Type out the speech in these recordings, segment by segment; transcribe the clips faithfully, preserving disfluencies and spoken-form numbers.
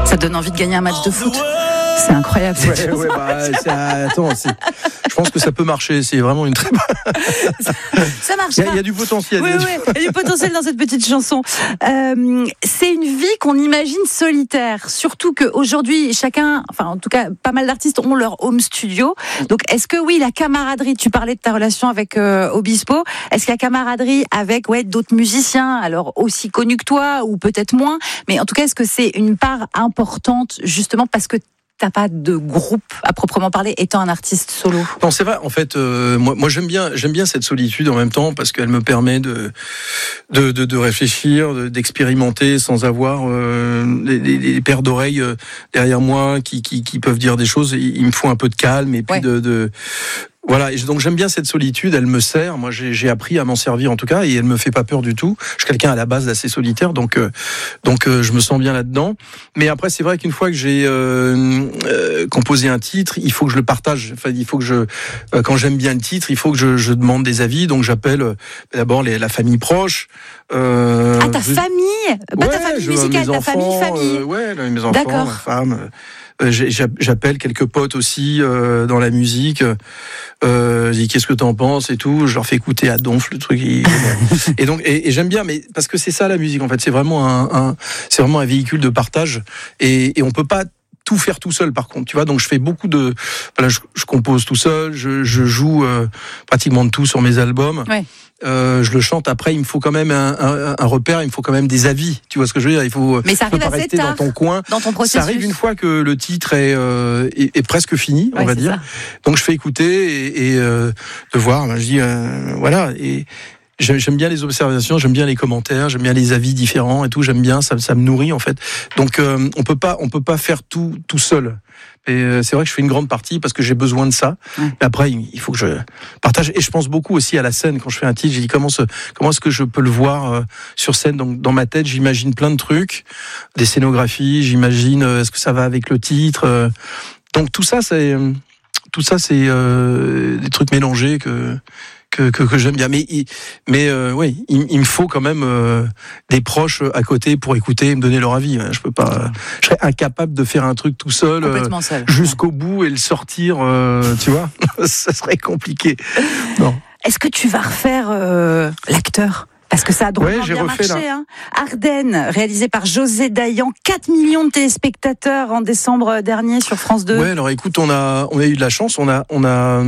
Ça donne envie de gagner un match de foot. C'est incroyable. Ouais, ouais, bah, c'est, attends, c'est, je pense que ça peut marcher. C'est vraiment une très bonne. ça, ça marche. Il y, a, il y a du potentiel. Oui, oui, il y a du potentiel dans cette petite chanson. Euh, c'est une vie qu'on imagine solitaire. Surtout qu'aujourd'hui, chacun, enfin, en tout cas, pas mal d'artistes ont leur home studio. Donc, est-ce que oui, la camaraderie, tu parlais de ta relation avec euh, Obispo, est-ce qu'il y a camaraderie avec ouais, d'autres musiciens, alors aussi connus que toi, ou peut-être moins, mais en tout cas, est-ce que c'est une part importante, justement, parce que t'as pas de groupe à proprement parler, étant un artiste solo? Non, c'est vrai. En fait, euh, moi, moi, j'aime bien, j'aime bien cette solitude en même temps parce qu'elle me permet de, de, de, de réfléchir, de, d'expérimenter sans avoir euh, des, des, des paires d'oreilles euh, derrière moi qui, qui, qui peuvent dire des choses. Il me faut un peu de calme et puis ouais. de, de Voilà, et donc j'aime bien cette solitude, elle me sert. Moi, j'ai, j'ai appris à m'en servir en tout cas, et elle me fait pas peur du tout. Je suis quelqu'un à la base d'assez solitaire, donc euh, donc euh, je me sens bien là-dedans. Mais après, c'est vrai qu'une fois que j'ai euh, euh, composé un titre, il faut que je le partage. Enfin, il faut que je, euh, quand j'aime bien le titre, il faut que je, je demande des avis. Donc j'appelle euh, d'abord les, la famille proche. Euh, ah, ta je... famille, pas ouais, ta famille je, musicale, ta enfants, famille, famille. Euh, ouais, mes enfants, D'accord. ma femme. Euh, J'appelle quelques potes aussi euh, dans la musique. Euh, je dis qu'est-ce que t'en penses et tout. Je leur fais écouter à donf le truc. Et, et donc et, et j'aime bien, mais parce que c'est ça la musique en fait. C'est vraiment un, un c'est vraiment un véhicule de partage et, et on peut pas tout faire tout seul par contre, tu vois. Donc je fais beaucoup de, voilà, je, je compose tout seul, je, je joue euh, pratiquement de tout sur mes albums. Ouais. Euh, je le chante. Après, il me faut quand même un, un, un repère, il me faut quand même des avis. Tu vois ce que je veux dire? Il faut. Mais ça arrive pas rester tard dans ton coin. Dans ton processus. Ça arrive une fois que le titre est euh, est, est presque fini, on ouais, va dire. Ça. Donc je fais écouter et, et euh, de voir. Ben, je dis euh, voilà. Et j'aime bien les observations, j'aime bien les commentaires, j'aime bien les avis différents et tout. J'aime bien, ça, ça me nourrit en fait. Donc euh, on peut pas, on peut pas faire tout tout seul. Et c'est vrai que je fais une grande partie parce que j'ai besoin de ça. Ouais. Et après, il faut que je partage. Et je pense beaucoup aussi à la scène quand je fais un titre. J'ai dit comment, ce, comment est-ce que je peux le voir euh, sur scène. Donc dans ma tête, j'imagine plein de trucs, des scénographies. J'imagine euh, est-ce que ça va avec le titre. Euh, donc tout ça, c'est tout ça, c'est euh, des trucs mélangés que. Que, que, que j'aime bien, mais mais euh, oui, il, il me faut quand même euh, des proches à côté pour écouter et me donner leur avis. Je peux pas, je serais incapable de faire un truc tout seul, euh, seul. jusqu'au bout et le sortir, euh, tu vois, ça serait compliqué. Non. Est-ce que tu vas refaire euh, l'acteur? Parce que ça a drôlement ouais, j'ai bien refait, marché. Hein. Ardennes, réalisé par José Dayan, quatre millions de téléspectateurs en décembre dernier sur France deux. Ouais, alors écoute, on a, on a eu de la chance, on a, on a,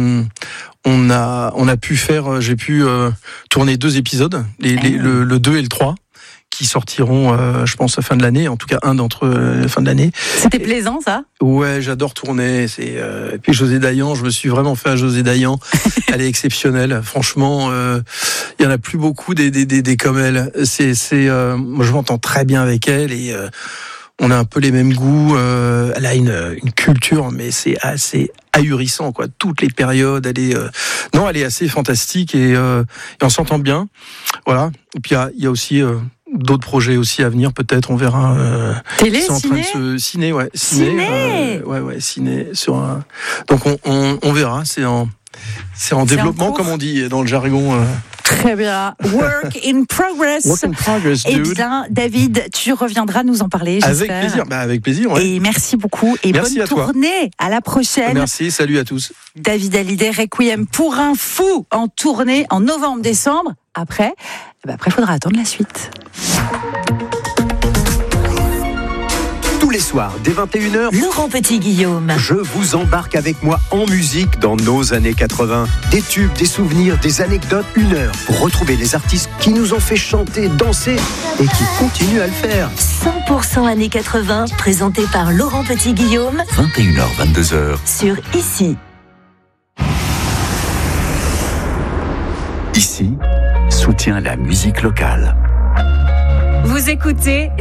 on a, on a pu faire, j'ai pu euh, tourner deux épisodes, les, les, le, le deux et le trois, qui sortiront, euh, je pense, à la fin de l'année, en tout cas un d'entre eux, à la fin de l'année. C'était plaisant, ça? Ouais, j'adore tourner. C'est, euh... Et puis José Dayan, je me suis vraiment fait à José Dayan. Elle est exceptionnelle. Franchement, il euh, y en a plus beaucoup des, des, des, des comme elle. C'est, c'est, euh... moi, je m'entends très bien avec elle et euh, on a un peu les mêmes goûts. Euh... Elle a une, une culture, mais c'est assez ahurissant, quoi. Toutes les périodes, elle est, euh... non, elle est assez fantastique et, euh... et on s'entend bien. Voilà. Et puis il y a, y a aussi euh... d'autres projets aussi à venir, peut-être, on verra. Euh, Télé, en ciné, train de se... ciné, ouais, ciné, ciné. Euh, ouais, ouais, ciné sur un. Donc on, on, on verra. C'est en, c'est en c'est développement, en comme on dit dans le jargon. Euh... Très bien. Work in progress. Work in progress, dude. Eh bien, David, tu reviendras nous en parler, j'espère. Avec plaisir. Bah, avec plaisir. Ouais. Et merci beaucoup. Et merci bonne à toi. tournée. À la prochaine. Merci. Salut à tous. David Hallyday, Requiem pour un fou en tournée en novembre-décembre. Après, eh ben après, faudra attendre la suite. Tous les soirs, dès vingt et une heures, Laurent Petit-Guillaume. Je vous embarque avec moi en musique dans nos années quatre-vingts. Des tubes, des souvenirs, des anecdotes, une heure pour retrouver les artistes qui nous ont fait chanter, danser et qui continuent à le faire. cent pour cent années quatre-vingts, présenté par Laurent Petit-Guillaume. vingt et une heures, vingt-deux heures. Sur Ici. Ici, soutient la musique locale. Vous écoutez